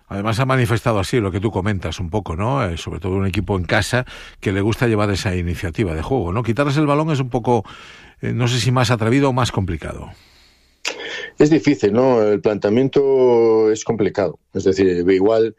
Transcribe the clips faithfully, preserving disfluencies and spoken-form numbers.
Además ha manifestado así lo que tú comentas un poco, ¿no? Eh, sobre todo un equipo en casa que le gusta llevar esa iniciativa de juego, ¿no? Quitarles el balón es un poco, eh, no sé si más atrevido o más complicado. Es difícil, ¿no? El planteamiento es complicado. Es decir, igual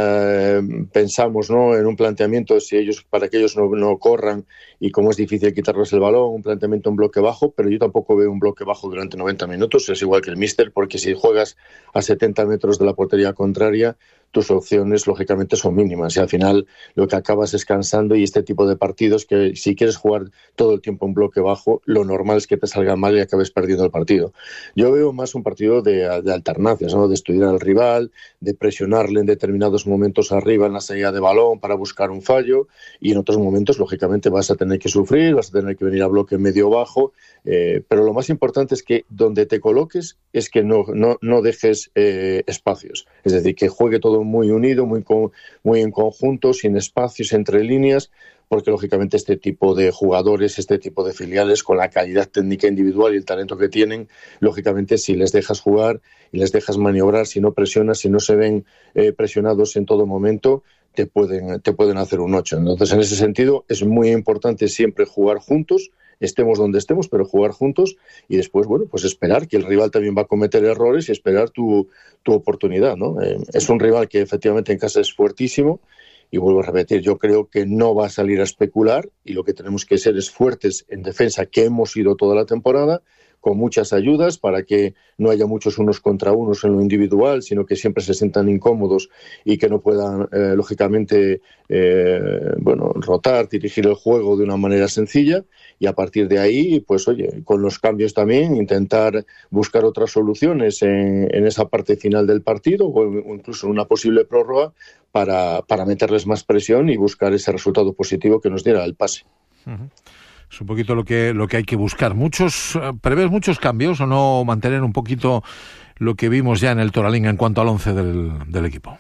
la, pensamos, ¿no?, en un planteamiento si ellos, para que ellos no, no corran, y como es difícil quitarles el balón, un planteamiento en bloque bajo, pero yo tampoco veo un bloque bajo durante noventa minutos. Es igual que el míster, porque si juegas a setenta metros de la portería contraria, tus opciones lógicamente son mínimas y al final lo que acabas es cansando, y este tipo de partidos que si quieres jugar todo el tiempo en bloque bajo, lo normal es que te salga mal y acabes perdiendo el partido. Yo veo más un partido de, de alternancias, ¿no?, de estudiar al rival, de presionarle en determinados momentos arriba en la salida de balón para buscar un fallo, y en otros momentos lógicamente vas a tener que sufrir, vas a tener que venir a bloque medio bajo, eh, pero lo más importante es que donde te coloques es que no, no, no dejes eh, espacios, es decir, que juegue todo muy unido, muy, con, muy en conjunto, sin espacios entre líneas, porque lógicamente este tipo de jugadores, este tipo de filiales, con la calidad técnica individual y el talento que tienen, lógicamente si les dejas jugar y les dejas maniobrar, si no presionas, si no se ven eh, presionados en todo momento, te pueden, te pueden hacer un ocho. Entonces, en ese sentido, es muy importante siempre jugar juntos, estemos donde estemos, pero jugar juntos, y después, bueno, pues esperar que el rival también va a cometer errores y esperar tu, tu oportunidad, ¿no? Eh, es un rival que efectivamente en casa es fuertísimo, y vuelvo a repetir, yo creo que no va a salir a especular, y lo que tenemos que ser es fuertes en defensa, que hemos sido toda la temporada, con muchas ayudas para que no haya muchos unos contra unos en lo individual, sino que siempre se sientan incómodos y que no puedan, eh, lógicamente, eh, bueno, rotar, dirigir el juego de una manera sencilla, y a partir de ahí, pues oye, con los cambios también, intentar buscar otras soluciones en, en esa parte final del partido, o incluso en una posible prórroga, para, para meterles más presión y buscar ese resultado positivo que nos diera el pase. Uh-huh. Es un poquito lo que lo que hay que buscar. Muchos ¿Prevés muchos cambios o no mantener un poquito lo que vimos ya en el Toralín en cuanto al once del, del equipo?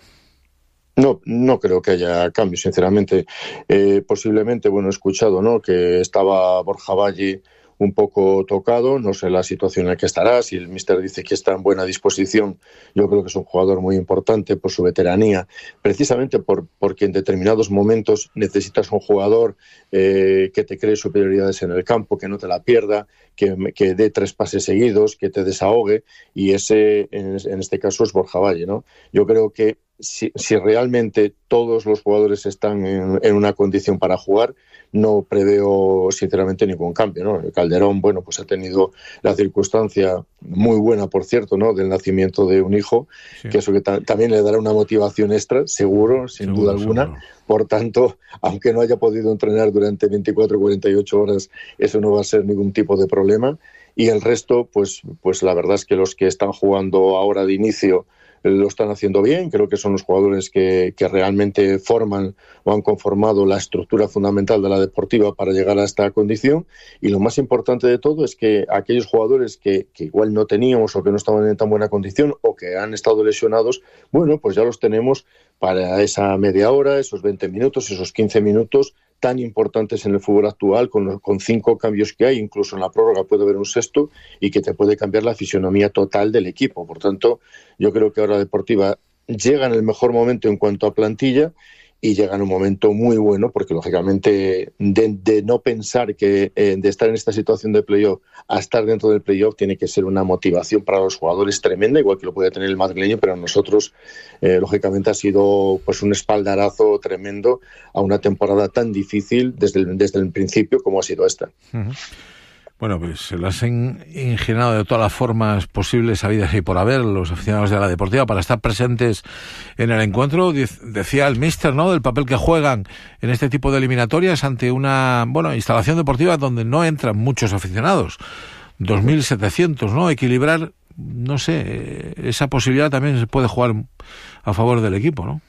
No, no creo que haya cambios, sinceramente. Eh, posiblemente, bueno, he escuchado, ¿no?, que estaba Borja Valle un poco tocado, no sé la situación en la que estará, si el míster dice que está en buena disposición, yo creo que es un jugador muy importante por su veteranía, precisamente por, porque en determinados momentos necesitas un jugador eh, que te cree superioridades en el campo, que no te la pierda, que, que dé tres pases seguidos, que te desahogue, y ese en, en este caso es Borja Valle, ¿no? Yo creo que Si, si realmente todos los jugadores están en, en una condición para jugar, no preveo sinceramente ningún cambio, ¿no? El Calderón, bueno, pues ha tenido la circunstancia muy buena, por cierto, ¿no?, del nacimiento de un hijo, sí, que eso que ta- también le dará una motivación extra, seguro, sin seguro, duda alguna. Seguro. Por tanto, aunque no haya podido entrenar durante veinticuatro o cuarenta y ocho horas, eso no va a ser ningún tipo de problema. Y el resto, pues, pues la verdad es que los que están jugando ahora de inicio lo están haciendo bien. Creo que son los jugadores que, que realmente forman o han conformado la estructura fundamental de la Deportiva para llegar a esta condición, y lo más importante de todo es que aquellos jugadores que, que igual no teníamos o que no estaban en tan buena condición o que han estado lesionados, bueno, pues ya los tenemos para esa media hora, esos veinte minutos, esos quince minutos tan importantes en el fútbol actual, con, con cinco cambios que hay, incluso en la prórroga puede haber un sexto, y que te puede cambiar la fisonomía total del equipo. Por tanto, yo creo que ahora Deportiva llega en el mejor momento en cuanto a plantilla, y llega en un momento muy bueno, porque lógicamente de, de no pensar que eh, de estar en esta situación de playoff a estar dentro del playoff tiene que ser una motivación para los jugadores tremenda, igual que lo puede tener el madrileño, pero a nosotros eh, lógicamente ha sido pues un espaldarazo tremendo a una temporada tan difícil desde el, desde el principio como ha sido esta. Uh-huh. Bueno, pues se las han ingeniado de todas las formas posibles, habidas y por haber, los aficionados de la Deportiva, para estar presentes en el encuentro. Decía el míster, ¿no?, del papel que juegan en este tipo de eliminatorias ante una, bueno, instalación deportiva donde no entran muchos aficionados. dos mil setecientos, ¿no? Equilibrar, no sé, esa posibilidad también se puede jugar a favor del equipo, ¿no?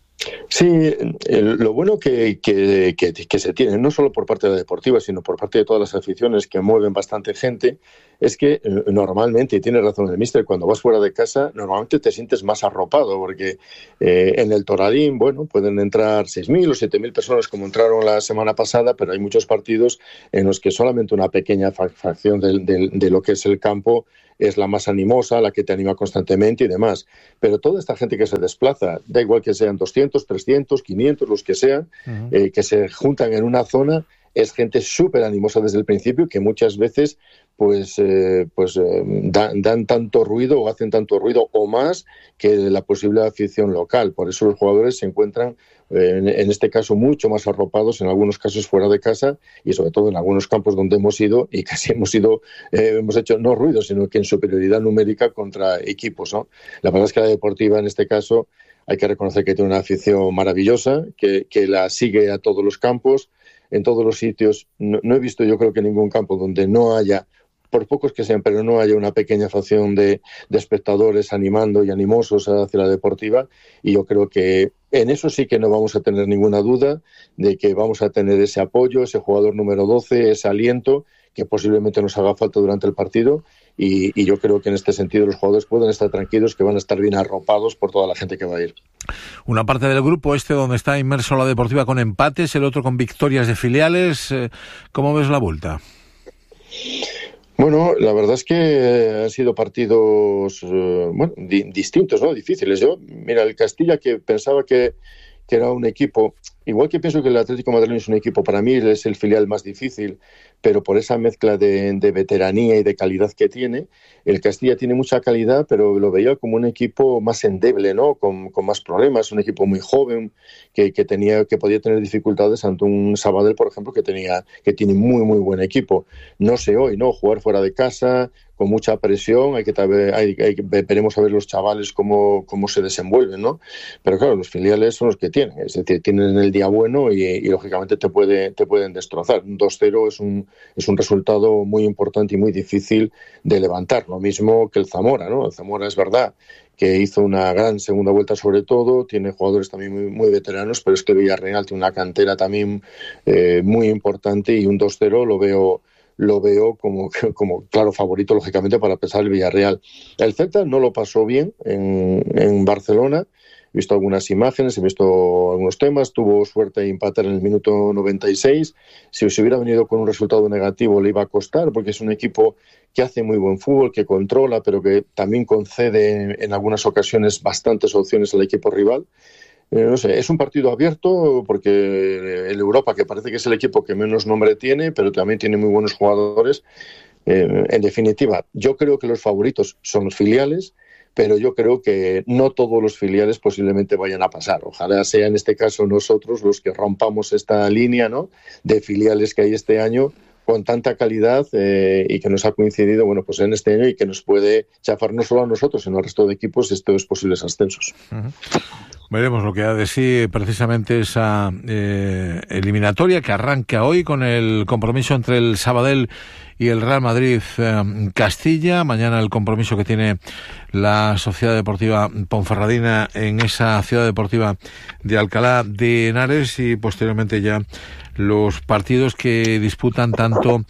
Sí, el, lo bueno que, que, que, que se tiene, no solo por parte de la Deportiva, sino por parte de todas las aficiones que mueven bastante gente, es que normalmente, y tiene razón el míster, cuando vas fuera de casa, normalmente te sientes más arropado, porque eh, en el Toralín, bueno, pueden entrar seis mil o siete mil personas como entraron la semana pasada, pero hay muchos partidos en los que solamente una pequeña fracción de, de, de lo que es el campo es la más animosa, la que te anima constantemente y demás. Pero toda esta gente que se desplaza, da igual que sean doscientos, trescientos, quinientos, los que sean, uh-huh. eh, que se juntan en una zona, es gente súper animosa desde el principio, que muchas veces pues, eh, pues eh, dan, dan tanto ruido o hacen tanto ruido o más que la posible afición local. Por eso los jugadores se encuentran eh, en, en este caso mucho más arropados, en algunos casos fuera de casa y sobre todo en algunos campos donde hemos ido y casi hemos ido, eh, hemos hecho no ruido, sino que en superioridad numérica contra equipos, ¿no? La verdad es que la Deportiva en este caso hay que reconocer que tiene una afición maravillosa, que, que la sigue a todos los campos, en todos los sitios. No, no he visto yo creo que ningún campo donde no haya, por pocos que sean, pero no haya una pequeña facción de, de espectadores animando y animosos hacia la Deportiva, y yo creo que en eso sí que no vamos a tener ninguna duda de que vamos a tener ese apoyo, ese jugador número doce, ese aliento que posiblemente nos haga falta durante el partido, y, y yo creo que en este sentido los jugadores pueden estar tranquilos que van a estar bien arropados por toda la gente que va a ir. Una parte del grupo este donde está inmerso la Deportiva con empates, el otro con victorias de filiales. ¿Cómo ves la vuelta? Bueno, la verdad es que han sido partidos eh, bueno, di- distintos, ¿no? Difíciles. Yo, mira, el Castilla, que pensaba que, que era un equipo, igual que pienso que el Atlético Madrileño es un equipo, para mí es el filial más difícil, pero por esa mezcla de, de veteranía y de calidad que tiene, el Castilla tiene mucha calidad, pero lo veía como un equipo más endeble, ¿no? Con, con más problemas, un equipo muy joven, que, que tenía, que podía tener dificultades ante un Sabadell, por ejemplo, que tenía, que tiene muy, muy buen equipo. No sé hoy, ¿no? Jugar fuera de casa, con mucha presión, hay que hay, hay, veremos a ver los chavales cómo, cómo se desenvuelven, ¿no? Pero claro, los filiales son los que tienen, es decir, tienen el día bueno y, y lógicamente te, puede, te pueden destrozar. Un dos cero es un, es un resultado muy importante y muy difícil de levantar, lo mismo que el Zamora, ¿no? El Zamora es verdad que hizo una gran segunda vuelta sobre todo, tiene jugadores también muy, muy veteranos, pero es que Villarreal tiene una cantera también eh, muy importante, y un dos cero lo veo lo veo como, como claro favorito, lógicamente, para pesar el Villarreal. El Celta no lo pasó bien en, en Barcelona. He visto algunas imágenes, he visto algunos temas, tuvo suerte de empatar en el minuto noventa y seis. Si se hubiera venido con un resultado negativo le iba a costar, porque es un equipo que hace muy buen fútbol, que controla, pero que también concede en algunas ocasiones bastantes opciones al equipo rival. Eh, no sé, es un partido abierto porque el Europa, que parece que es el equipo que menos nombre tiene, pero también tiene muy buenos jugadores. Eh, en definitiva, yo creo que los favoritos son los filiales, pero yo creo que no todos los filiales posiblemente vayan a pasar. Ojalá sea en este caso nosotros los que rompamos esta línea, ¿no?, de filiales que hay este año con tanta calidad eh, y que nos ha coincidido, bueno, pues en este año, y que nos puede chafar no solo a nosotros, sino al resto de equipos estos posibles ascensos. Uh-huh. Veremos lo que ha de sí precisamente esa eh, eliminatoria que arranca hoy con el compromiso entre el Sabadell y el Real Madrid eh, Castilla. Mañana el compromiso que tiene la Sociedad Deportiva Ponferradina en esa Ciudad Deportiva de Alcalá de Henares, y posteriormente ya los partidos que disputan tanto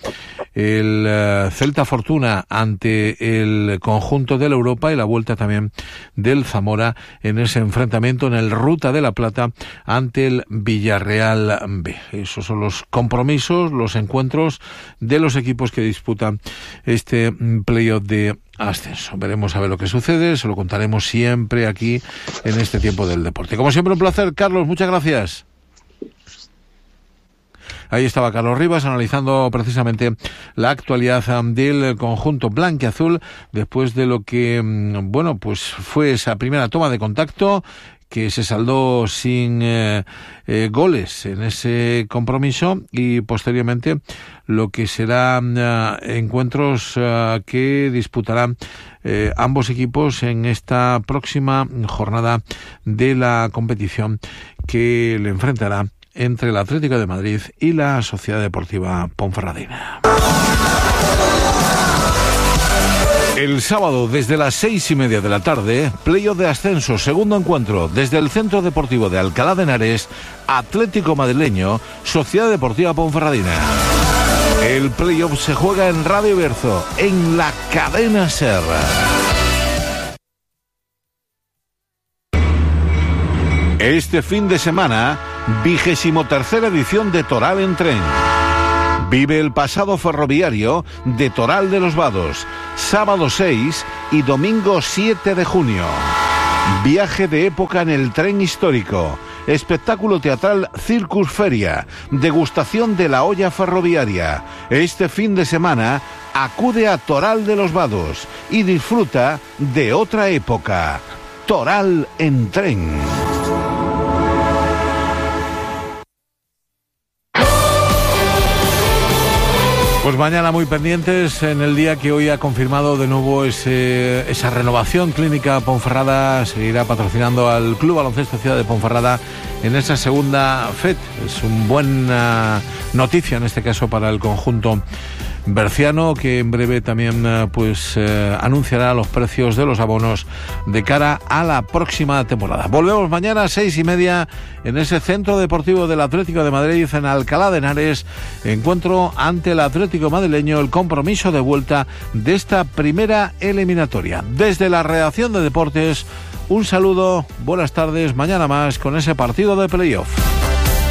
el uh, Celta Fortuna ante el conjunto de la Europa y la vuelta también del Zamora en ese enfrentamiento en el Ruta de la Plata ante el Villarreal B. Esos son los compromisos, los encuentros de los equipos que disputan este playoff de ascenso. Veremos a ver lo que sucede, se lo contaremos siempre aquí en este tiempo del deporte. Como siempre, un placer, Carlos, muchas gracias. Ahí estaba Carlos Rivas analizando precisamente la actualidad del conjunto blanquiazul después de lo que, bueno, pues fue esa primera toma de contacto que se saldó sin eh, eh, goles en ese compromiso, y posteriormente lo que serán eh, encuentros eh, que disputarán eh, ambos equipos en esta próxima jornada de la competición, que le enfrentará entre el Atlético de Madrid y la Sociedad Deportiva Ponferradina. El sábado, desde las seis y media de la tarde, playoff de ascenso, segundo encuentro, desde el Centro Deportivo de Alcalá de Henares, Atlético Madrileño, Sociedad Deportiva Ponferradina. El playoff se juega en Radio Bierzo, en la cadena SER. Este fin de semana, vigésimo tercera edición de Toral en Tren. Vive el pasado ferroviario de Toral de los Vados, sábado seis y domingo siete de junio. Viaje de época en el tren histórico, espectáculo teatral Circus Feria, degustación de la olla ferroviaria. Este fin de semana acude a Toral de los Vados y disfruta de otra época. Toral en tren. Pues mañana muy pendientes en el día que hoy ha confirmado de nuevo ese, esa renovación. Clínica Ponferrada seguirá patrocinando al Club Baloncesto Ciudad de Ponferrada en esa segunda F E T. Es una buena noticia en este caso para el conjunto berciano, que en breve también pues eh, anunciará los precios de los abonos de cara a la próxima temporada. Volvemos mañana a seis y media en ese Centro Deportivo del Atlético de Madrid en Alcalá de Henares. Encuentro ante el Atlético madrileño, el compromiso de vuelta de esta primera eliminatoria. Desde la redacción de Deportes, un saludo, buenas tardes, mañana más con ese partido de playoff.